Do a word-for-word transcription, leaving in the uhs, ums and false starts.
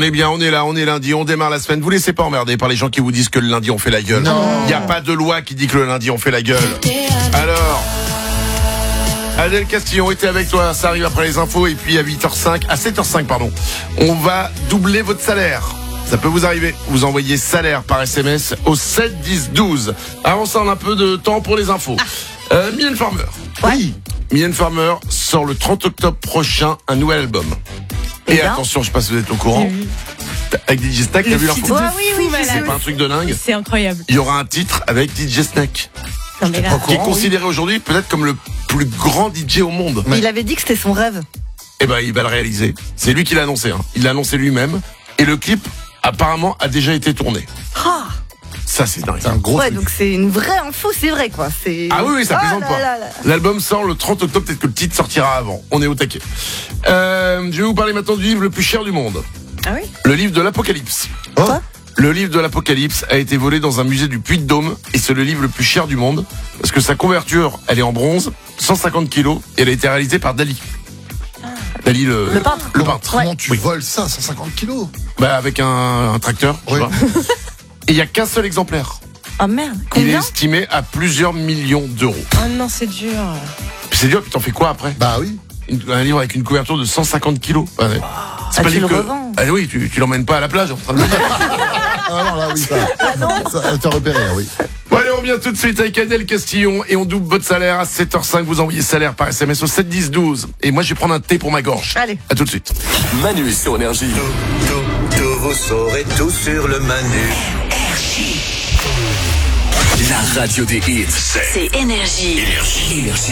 est bien, on est là, on est lundi, on démarre la semaine. Vous laissez pas emmerder par les gens qui vous disent que le lundi on fait la gueule. Il n'y a pas de loi qui dit que le lundi on fait la gueule. Alors, Adèle Castillon était avec toi, ça arrive après les infos, et puis à huit heures cinq, à sept heures cinq pardon, on va doubler votre salaire. Ça peut vous arriver. Vous envoyez salaire par S M S au sept dix douze. Avant ça, on a un peu de temps pour les infos. Ah. Euh, Mylène Farmer. Ouais. Oui. Mylène Farmer sort le trente octobre prochain un nouvel album. Et, et attention, je sais pas si vous êtes au courant. Oui. Avec D J Snack, t'as vu l'info? Ouais, oui, oui, oui, c'est pas un truc de dingue. C'est incroyable. Il y aura un titre avec D J Snack. Non, mais là, qui est considéré oui. aujourd'hui peut-être comme le plus grand D J au monde. Mais il avait dit que c'était son rêve. Eh ben, il va le réaliser. C'est lui qui l'a annoncé. Hein. Il l'a annoncé lui-même. Et le clip, apparemment, a déjà été tourné. Ah. Ça, c'est dingue. C'est un gros ouais, truc. Donc c'est une vraie info, c'est vrai, quoi. C'est... Ah oui, oui, ça oh plaisante là pas. là là. L'album sort le trente octobre, peut-être que le titre sortira avant. On est au taquet. Euh, je vais vous parler maintenant du livre le plus cher du monde. Ah oui? Le livre de l'Apocalypse. Oh. Le livre de l'Apocalypse a été volé dans un musée du Puy-de-Dôme et c'est le livre le plus cher du monde parce que sa couverture, elle est en bronze, cent cinquante kilos et elle a été réalisée par Dali. Ah. Dali le, le peintre. Le peintre. Comment tu oui. voles ça, cent cinquante kilos? Bah avec un, un tracteur. Oui. Et il y a qu'un seul exemplaire. Ah oh merde. Il est Combien? estimé à plusieurs millions d'euros. Oh non, c'est dur. Puis c'est dur, puis t'en fais quoi après? Bah oui. Une, un livre avec une couverture de cent cinquante kilos. Ouais. Oh. C'est ah, pas tu le que... revends. Ah oui, tu, tu l'emmènes pas à la plage en train de le dire. Ah non, là oui, ça. Ah non. Ça va te faire repérer, oui. Bon allez, on vient tout de suite avec Adèle Castillon et on double votre salaire à sept heures cinq. Vous envoyez salaire par S M S au sept dix douze. Et moi, je vais prendre un thé pour ma gorge. Allez. À tout de suite. Manu sur Énergie. Tout, tout, tout, vous saurez tout sur le Manu. La radio des hits. C'est Énergie. Énergie. Énergie.